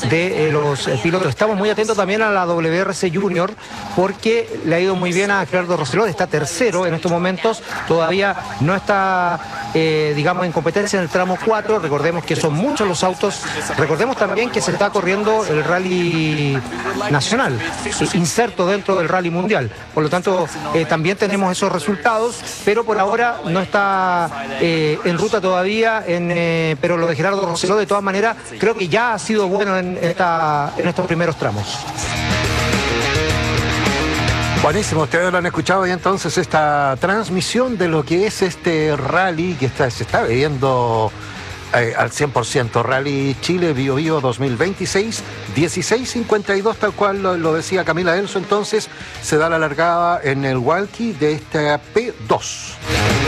de los pilotos. Estamos muy atentos también a la WRC Junior porque le ha ido muy bien a Gerardo Rosselló, está tercero en estos momentos, todavía no está, digamos, en competencia en el tramo 4, recordemos que son muchos los autos, recordemos también que se está corriendo el rally nacional, inserto dentro del rally mundial, por lo tanto también tenemos esos resultados, pero por ahora no está en ruta todavía, pero lo de Gerardo Rosselló de todas maneras creo que ya ha sido bueno en estos primeros tramos. Buenísimo, ustedes lo han escuchado y entonces esta transmisión de lo que es este rally que se está viviendo al 100%, Rally Chile Bio Bio 2026, 16:52, tal cual lo decía Camila Elso. Entonces se da la largada en el walkie de esta P2.